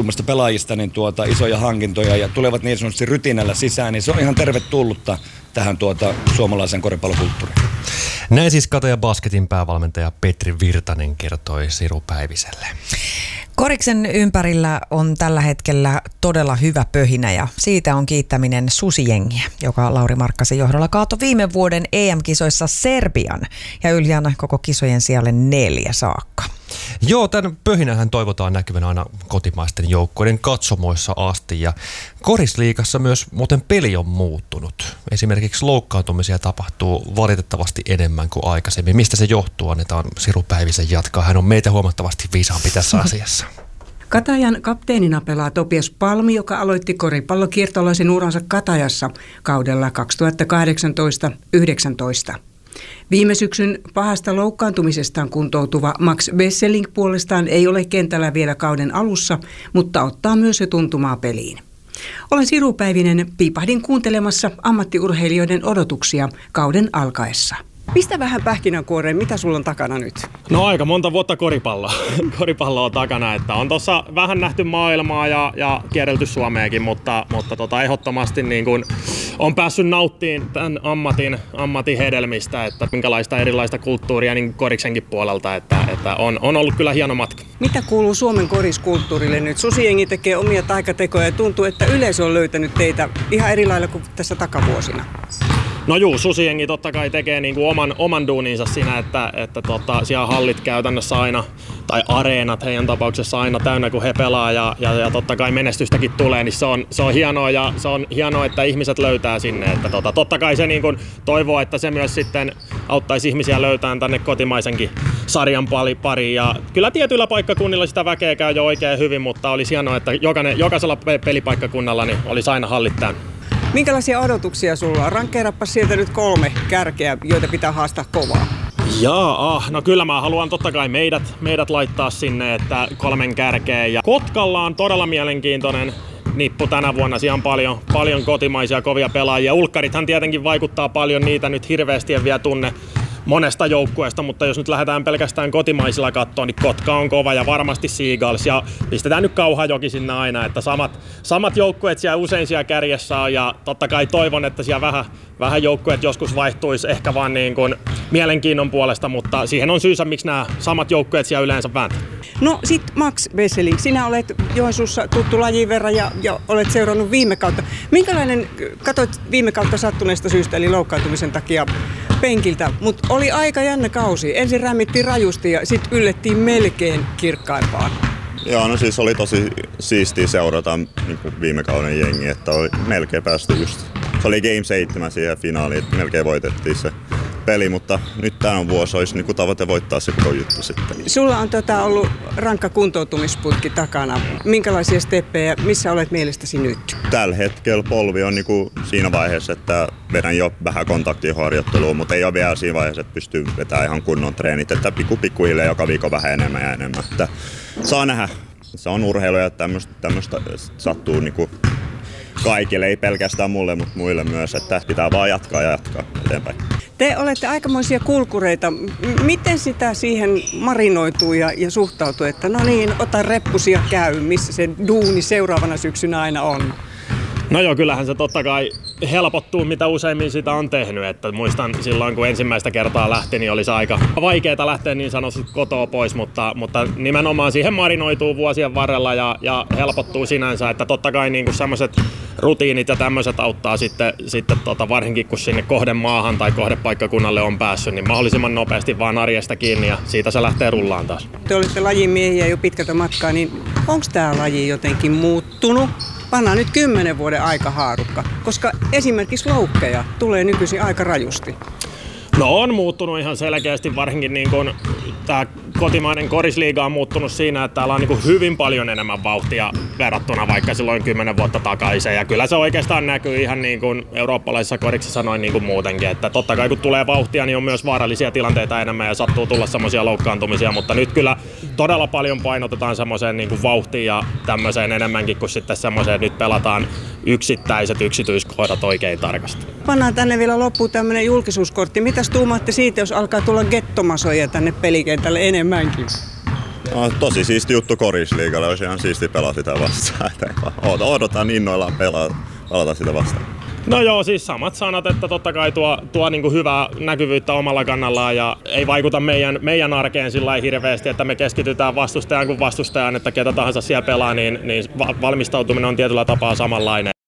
suurimmista pelaajista niin isoja hankintoja ja tulevat niin sanotusti rytinällä sisään, niin se on ihan tervetullutta tähän suomalaisen koripallokulttuuriin. Näin siis Kataja Basketin päävalmentaja Petri Virtanen kertoi Siru Päiviselle. Koriksen ympärillä on tällä hetkellä todella hyvä pöhinä ja siitä on kiittäminen Susijengiä, joka Lauri Markkasen johdolla kaatoi viime vuoden EM-kisoissa Serbian ja Yljan koko kisojen sijalle 4 saakka. Joo, tämän pöhinähän toivotaan näkyvän aina kotimaisten joukkueiden katsomoissa asti ja Korisliigassa myös muuten peli on muuttunut. Esimerkiksi loukkaantumisia tapahtuu valitettavasti enemmän kuin aikaisemmin. Mistä se johtuu? Annetaan Siru Päivisen jatkaa. Hän on meitä huomattavasti viisaampi tässä asiassa. Katajan kapteenina pelaa Topias Palmi, joka aloitti koripallokiertolaisen uransa Katajassa kaudella 2018-19. Viime syksyn pahasta loukkaantumisestaan kuntoutuva Max Besseling puolestaan ei ole kentällä vielä kauden alussa, mutta ottaa myös jo tuntumaa peliin. Olen Siru Päivinen, piipahdin kuuntelemassa ammattiurheilijoiden odotuksia kauden alkaessa. Pistä vähän pähkinänkuoreen, mitä sulla on takana nyt? No aika monta vuotta koripalloa on takana, että on tuossa vähän nähty maailmaa ja kierrelty Suomeakin, mutta ehdottomasti niin kun on päässyt nauttimaan tämän ammatin hedelmistä, että minkälaista erilaista kulttuuria niin koriksenkin puolelta, että on ollut kyllä hieno matka. Mitä kuuluu Suomen koriskulttuurille nyt? Susijengi tekee omia taikatekoja ja tuntuu, että yleisö on löytänyt teitä ihan eri lailla kuin tässä takavuosina. No juu, Susijengi totta kai tekee niinku oman duuninsa siinä, että siellä hallit käytännössä aina, tai areenat heidän tapauksessa aina täynnä, kun he pelaa ja totta kai menestystäkin tulee, niin se on hienoa ja se on hienoa, että ihmiset löytää sinne. Että totta kai se niinku toivoo, että se myös sitten auttaisi ihmisiä löytämään tänne kotimaisenkin sarjan pariin. Ja kyllä tietyillä paikkakunnilla sitä väkeä käy jo oikein hyvin, mutta olisi hienoa, että jokaisella pelipaikkakunnalla niin olisi aina hallit täynnä. Minkälaisia odotuksia sulla on? Rankkeerappa sieltä nyt 3 kärkeä, joita pitää haastaa kovaa. No kyllä mä haluan totta kai meidät laittaa sinne, että 3 kärkeä. Ja Kotkalla on todella mielenkiintoinen nippu tänä vuonna. Siellä on paljon kotimaisia kovia pelaajia. Ulkkarithan tietenkin vaikuttaa paljon, niitä nyt hirveästi en vielä tunne monesta joukkueesta, mutta jos nyt lähdetään pelkästään kotimaisilla kattoon, niin Kotka on kova ja varmasti Seagulls ja pistetään nyt Kauhajoki sinne aina, että samat joukkueet siellä usein siellä kärjessä on ja totta kai toivon, että siellä vähän joukkueet joskus vaihtuisi ehkä vaan niin kuin mielenkiinnon puolesta, mutta siihen on syysä, miksi nämä samat joukkueet siellä yleensä vääntää. No sit Max Besseling, sinä olet Joensuussa tuttu lajin verran ja olet seurannut viime kautta. Minkälainen, katsoit viime kautta sattuneesta syystä eli loukkaantumisen takia penkiltä, mutta oli aika jännä kausi. Ensin rämmittiin rajusti ja sitten yllettiin melkein kirkkaimpaan. Joo, no siis oli tosi siistiä seurata niin viime kauden jengi, että oli melkein päästy just. Se oli Game 7 siihen finaaliin, että melkein voitettiin se peli, mutta nyt tämän vuosi olisi niin tavoite voittaa se koko juttu sitten. Sulla on ollut rankka kuntoutumisputki takana. Minkälaisia steppejä, missä olet mielestäsi nyt? Tällä hetkellä polvi on niin siinä vaiheessa, että vedän jo vähän kontaktiharjoittelua, mutta ei ole vielä siinä vaiheessa, että pystyy vetämään ihan kunnon treenit, että pikkuhiljaa joka viikko vähän enemmän ja enemmän. Että saa nähdä. Se on urheilu ja tämmöistä sattuu niin kaikille, ei pelkästään mulle, mutta muille myös, että pitää vaan jatkaa eteenpäin. Te olette aikamoisia kulkureita. Miten sitä siihen marinoituu ja suhtautuu, että no niin, ota reppusia käy, missä se duuni seuraavana syksynä aina on? No joo, kyllähän se totta kai helpottuu, mitä useimmin sitä on tehnyt. Että muistan silloin, kun ensimmäistä kertaa lähti, niin oli se aika vaikeaa lähteä niin sanotusti kotoa pois, mutta nimenomaan siihen marinoituu vuosien varrella ja helpottuu sinänsä. Että totta kai niin semmoiset rutiinit ja tämmöiset auttaa sitten varsinkin, kun sinne kohdemaahan tai kohdepaikkakunnalle on päässyt, niin mahdollisimman nopeasti vaan arjesta kiinni ja siitä se lähtee rullaan taas. Te olette lajin miehiä jo pitkältä matkaa, niin onko tämä laji jotenkin muuttunut? Pannaan nyt 10 vuoden aikahaarukka, koska esimerkiksi loukkeja tulee nykyisin aika rajusti. No on muuttunut ihan selkeästi, varsinkin niin kuin tämä kotimainen korisliiga on muuttunut siinä, että täällä on niin kuin hyvin paljon enemmän vauhtia verrattuna vaikka silloin 10 vuotta takaisin. Ja kyllä se oikeastaan näkyy ihan niin kuin eurooppalaisessa koriksessa noin niin kuin muutenkin. Että totta kai kun tulee vauhtia, niin on myös vaarallisia tilanteita enemmän ja sattuu tulla semmoisia loukkaantumisia. Mutta nyt kyllä todella paljon painotetaan semmoiseen niin kuin vauhtiin ja tämmöiseen enemmänkin kuin sitten semmoiseen, että nyt pelataan yksittäiset yksityiskohdat oikein tarkasti. Pannaan tänne vielä loppuun tämmöinen julkisuuskortti. Mitäs tuumaatte siitä, jos alkaa tulla gettomasoja tänne pelikentälle enemmänkin? No, tosi siisti juttu Korisliigalle, olisi ihan siisti pelaa sitä vastaan. Odotan innoillaan pelata sitä vastaan. No joo, siis samat sanat, että totta kai tuo niinku hyvää näkyvyyttä omalla kannallaan ja ei vaikuta meidän arkeen sillä lailla hirveästi, että me keskitytään vastustajan kuin vastustajaan, että ketä tahansa siellä pelaa, niin valmistautuminen on tietyllä tapaa samanlainen.